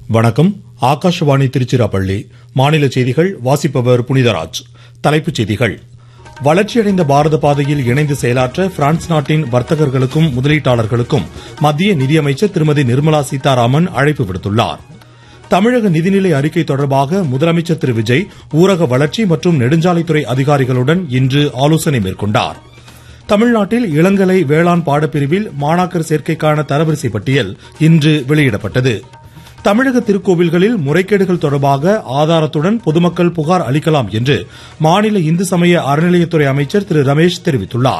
வணக்கம். ஆகாஷவாணி திருச்சிராப்பள்ளி. மாநில செய்திகள் வாசிப்பவர் புனிதராஜ். தலைப்புச் செய்திகள். வளர்ச்சியடைந்த பாரத பாதையில் இணைந்து செயலாற்ற பிரான்ஸ் நாட்டின் வர்த்தகர்களுக்கும் முதலீட்டாளர்களுக்கும் மத்திய நிதியமைச்சர் திருமதி நிர்மலா சீதாராமன் அழைப்பு விடுத்துள்ளார். தமிழக நிதிநிலை அறிக்கை தொடர்பாக முதலமைச்சர் திரு விஜய் ஊரக வளர்ச்சி மற்றும் நெடுஞ்சாலைத்துறை அதிகாரிகளுடன் இன்று ஆலோசனை மேற்கொண்டார். தமிழ்நாட்டில் இளங்கலை வேளாண் பாடப்பிரிவில் மாணாக்கர் சேர்க்கைக்கான தரவரிசை பட்டியல் இன்று வெளியிடப்பட்டது. தமிழக திருக்கோவில்களில் முறைகேடுகள் தொடர்பாக ஆதாரத்துடன் பொதுமக்கள் புகார் அளிக்கலாம் என்று மாநில இந்து சமய அறநிலையத்துறை அமைச்சர் திரு ரமேஷ் தெரிவித்துள்ளார்.